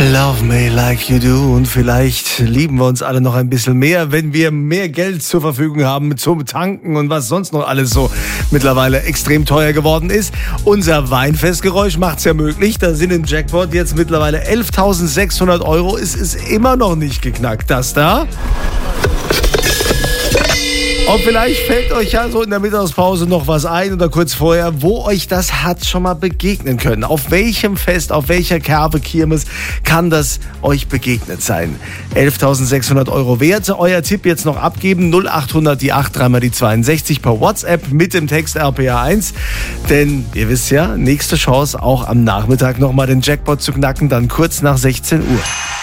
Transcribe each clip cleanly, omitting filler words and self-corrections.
Love me like you do. Und vielleicht lieben wir uns alle noch ein bisschen mehr, wenn wir mehr Geld zur Verfügung haben zum Tanken und was sonst noch alles so mittlerweile extrem teuer geworden ist. Unser Weinfestgeräusch macht es ja möglich. Da sind im Jackpot jetzt mittlerweile 11.600 €. Es ist immer noch nicht geknackt. Das da? Und vielleicht fällt euch ja so in der Mittagspause noch was ein oder kurz vorher, wo euch das hat schon mal begegnen können. Auf welchem Fest, auf welcher Kerbe, Kirmes kann das euch begegnet sein? 11.600 € wert. Euer Tipp jetzt noch abgeben. 0800 die 8, dreimal die 62 per WhatsApp mit dem Text RPA1. Denn ihr wisst ja, nächste Chance auch am Nachmittag nochmal den Jackpot zu knacken, dann kurz nach 16 Uhr.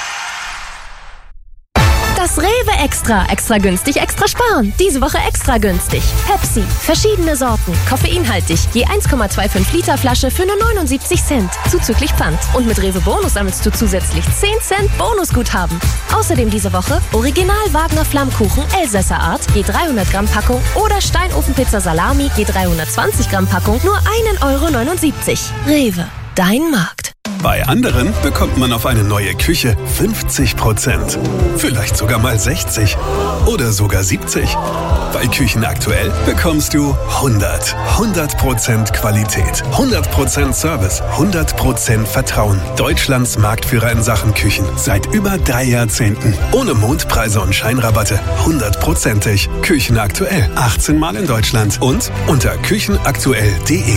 Das Rewe Extra. Extra günstig, extra sparen. Diese Woche extra günstig. Pepsi. Verschiedene Sorten. Koffeinhaltig. Je 1,25 Liter Flasche für nur 79 Cent. Zuzüglich Pfand. Und mit Rewe Bonus sammelst du zusätzlich 10 Cent Bonusguthaben. Außerdem diese Woche Original Wagner Flammkuchen Elsässer Art. Je 300 Gramm Packung. Oder Steinofenpizza Salami. Je 320 Gramm Packung. Nur 1,79 €. Rewe. Dein Markt. Bei anderen bekommt man auf eine neue Küche 50%. Vielleicht sogar mal 60 oder sogar 70. Bei Küchen aktuell bekommst du 100% Qualität, 100% Service, 100% Vertrauen. Deutschlands Marktführer in Sachen Küchen seit über 3 Jahrzehnten. Ohne Mondpreise und Scheinrabatte, 100%ig. Küchen aktuell, 18 Mal in Deutschland und unter küchenaktuell.de.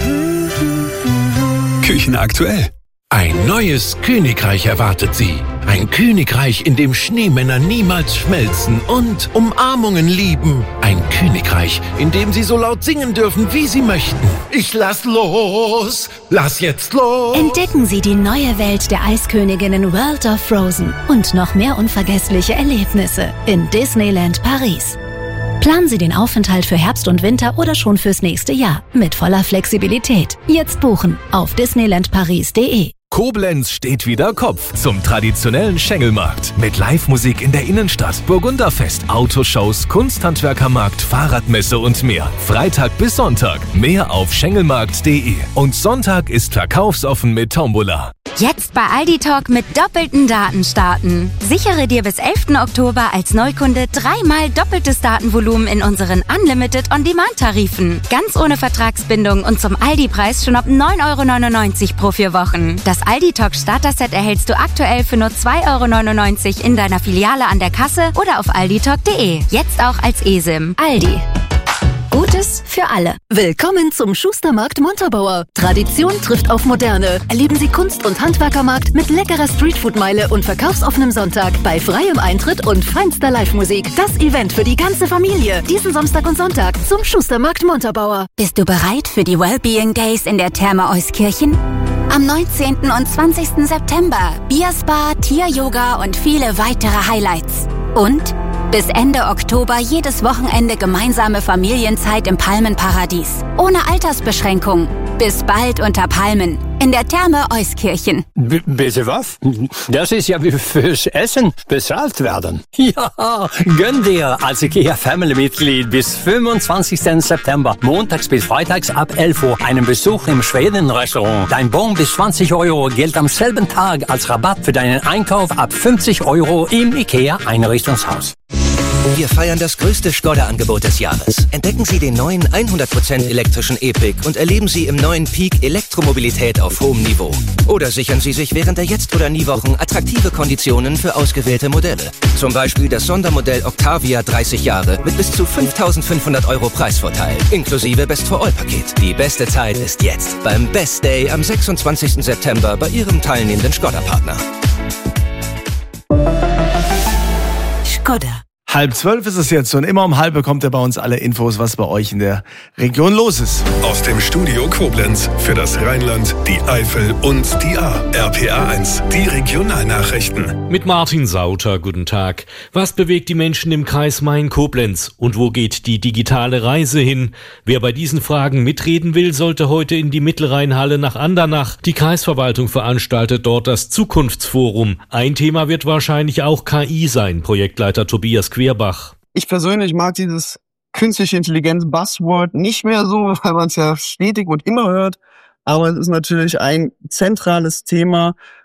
Küchen aktuell. Ein neues Königreich erwartet Sie. Ein Königreich, in dem Schneemänner niemals schmelzen und Umarmungen lieben. Ein Königreich, in dem Sie so laut singen dürfen, wie Sie möchten. Ich lass los, lass jetzt los. Entdecken Sie die neue Welt der Eisköniginnen World of Frozen und noch mehr unvergessliche Erlebnisse in Disneyland Paris. Planen Sie den Aufenthalt für Herbst und Winter oder schon fürs nächste Jahr mit voller Flexibilität. Jetzt buchen auf disneylandparis.de. Koblenz steht wieder Kopf zum traditionellen Schengelmarkt. Mit Live-Musik in der Innenstadt, Burgunderfest, Autoshows, Kunsthandwerkermarkt, Fahrradmesse und mehr. Freitag bis Sonntag. Mehr auf schengelmarkt.de. Und Sonntag ist verkaufsoffen mit Tombola. Jetzt bei Aldi Talk mit doppelten Daten starten. Sichere dir bis 11. Oktober als Neukunde 3-mal doppeltes Datenvolumen in unseren Unlimited On-Demand-Tarifen. Ganz ohne Vertragsbindung und zum Aldi-Preis schon ab 9,99 € pro 4 Wochen. Das Aldi Talk Starter-Set erhältst du aktuell für nur 2,99 € in deiner Filiale an der Kasse oder auf alditalk.de. Jetzt auch als eSIM. Aldi. Gutes für alle. Willkommen zum Schustermarkt Montabaur. Tradition trifft auf Moderne. Erleben Sie Kunst- und Handwerkermarkt mit leckerer Streetfood-Meile und verkaufsoffenem Sonntag bei freiem Eintritt und feinster Live-Musik. Das Event für die ganze Familie. Diesen Samstag und Sonntag zum Schustermarkt Montabaur. Bist du bereit für die Wellbeing Days in der Therme Euskirchen? Am 19. und 20. September Bierspa, Tier-Yoga und viele weitere Highlights. Und bis Ende Oktober jedes Wochenende gemeinsame Familienzeit im Palmenparadies. Ohne Altersbeschränkung. Bis bald unter Palmen. In der Therme Euskirchen. Bitte was? Das ist ja wie fürs Essen bezahlt werden. Ja, gönn dir als IKEA-Family-Mitglied bis 25. September, montags bis freitags ab 11 Uhr, einen Besuch im Schweden-Restaurant. Dein Bon bis 20 € gilt am selben Tag als Rabatt für deinen Einkauf ab 50 € im IKEA-Einrichtungshaus. Wir feiern das größte Skoda-Angebot des Jahres. Entdecken Sie den neuen 100% elektrischen E-Pick und erleben Sie im neuen Peak Elektromobilität auf hohem Niveau. Oder sichern Sie sich während der Jetzt- oder Nie-Wochen attraktive Konditionen für ausgewählte Modelle. Zum Beispiel das Sondermodell Octavia 30 Jahre mit bis zu 5.500 € Preisvorteil, inklusive Best-for-All-Paket. Die beste Zeit ist jetzt beim Best Day am 26. September bei Ihrem teilnehmenden Skoda-Partner. Skoda. 11:30 ist es jetzt und immer um 11 bekommt ihr bei uns alle Infos, was bei euch in der Region los ist. Aus dem Studio Koblenz für das Rheinland, die Eifel und die A. RPA1, die Regionalnachrichten. Mit Martin Sauter, guten Tag. Was bewegt die Menschen im Kreis Main-Koblenz und wo geht die digitale Reise hin? Wer bei diesen Fragen mitreden will, sollte heute in die Mittelrheinhalle nach Andernach. Die Kreisverwaltung veranstaltet dort das Zukunftsforum. Ein Thema wird wahrscheinlich auch KI sein, Projektleiter Tobias Querbach. Ich persönlich mag dieses künstliche Intelligenz Buzzword nicht mehr so, weil man es ja stetig und immer hört. Aber es ist natürlich ein zentrales Thema,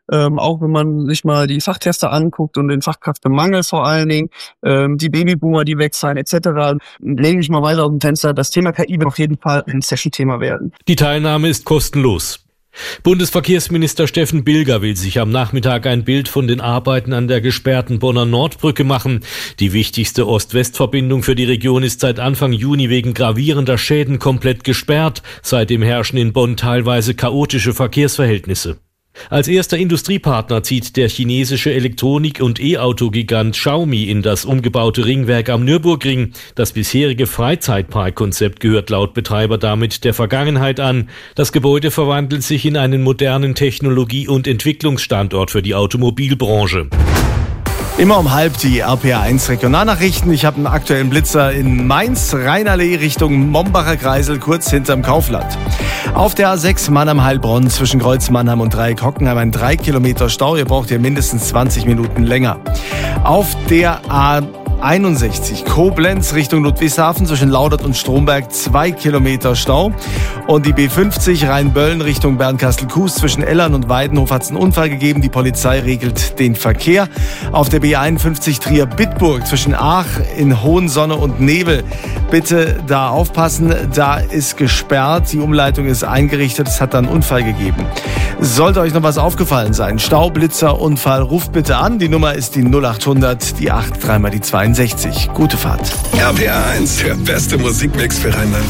auch wenn man sich mal die Fachtester anguckt und den Fachkräftemangel vor allen Dingen, die Babyboomer, die weg sein etc., lege ich mal weiter aus dem Fenster. Das Thema KI wird auf jeden Fall ein Session-Thema werden. Die Teilnahme ist kostenlos. Bundesverkehrsminister Steffen Bilger will sich am Nachmittag ein Bild von den Arbeiten an der gesperrten Bonner Nordbrücke machen. Die wichtigste Ost-West-Verbindung für die Region ist seit Anfang Juni wegen gravierender Schäden komplett gesperrt. Seitdem herrschen in Bonn teilweise chaotische Verkehrsverhältnisse. Als erster Industriepartner zieht der chinesische Elektronik- und E-Auto-Gigant Xiaomi in das umgebaute Ringwerk am Nürburgring. Das bisherige Freizeitparkkonzept gehört laut Betreiber damit der Vergangenheit an. Das Gebäude verwandelt sich in einen modernen Technologie- und Entwicklungsstandort für die Automobilbranche. Immer um 12:30 die RPA1 Regionalnachrichten. Ich habe einen aktuellen Blitzer in Mainz, Rheinallee Richtung Mombacher Kreisel, kurz hinterm Kaufland. Auf der A6 Mannheim-Heilbronn zwischen Kreuz Mannheim und Dreieck Hockenheim ein 3 Kilometer Stau. Ihr braucht hier mindestens 20 Minuten länger. Auf der A61 Koblenz Richtung Ludwigshafen zwischen Laudert und Stromberg 2 Kilometer Stau. Und die B50 Rheinböllen Richtung Bernkastel-Kues zwischen Ellern und Weidenhof hat es einen Unfall gegeben. Die Polizei regelt den Verkehr. Auf der B51 Trier-Bitburg zwischen Aach in Hohensonne und Nebel. Bitte da aufpassen, da ist gesperrt. Die Umleitung ist eingerichtet. Es hat dann einen Unfall gegeben. Sollte euch noch was aufgefallen sein, Stau, Blitzer, Unfall, ruft bitte an. Die Nummer ist die 0800, die 8, 3 mal die 62. Gute Fahrt. RPA1, der beste Musikmix für Rheinland.